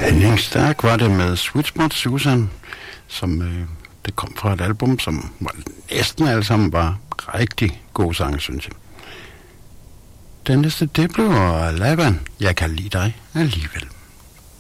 Handlingsstærk var det med Switchboard Susan, som det kom fra et album, som næsten alle sammen var rigtig gode sange, synes jeg. Den næste, det blev Lavan. Jeg kan lide dig alligevel.